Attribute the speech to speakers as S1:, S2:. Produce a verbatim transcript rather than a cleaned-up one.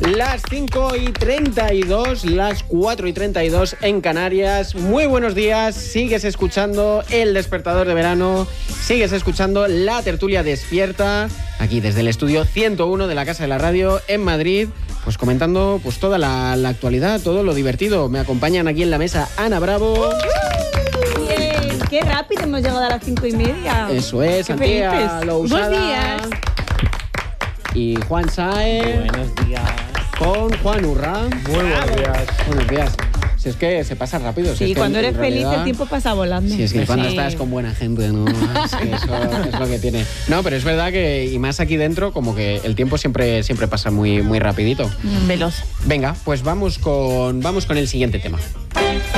S1: Las cinco y treinta y dos, las cuatro y treinta y dos en Canarias. Muy buenos días, sigues escuchando El Despertador de Verano, sigues escuchando La Tertulia Despierta, aquí desde el estudio ciento uno de la Casa de la Radio en Madrid, pues comentando pues toda la, la actualidad, todo lo divertido. Me acompañan aquí en la mesa Ana Bravo.
S2: Bien, qué rápido hemos llegado a las cinco y media.
S1: Eso es,
S2: qué
S1: Santiago Lousada.
S2: Buenos días.
S1: Y Juan Saez.
S3: Buenos días.
S1: Con Juan Urra.
S3: Muy buenos días.
S1: Buenos días. Si es que se pasa rápido. Si
S2: Sí,
S1: es que
S2: cuando
S1: en
S2: eres
S1: realidad,
S2: feliz el tiempo pasa volando.
S1: Si es que cuando
S2: Sí.
S1: estás con buena gente, ¿no? Es que eso es lo que tiene. No, pero es verdad que, y más aquí dentro, como que el tiempo siempre, siempre pasa muy, muy rapidito.
S2: Veloz.
S1: Venga, pues vamos con, vamos con el siguiente tema.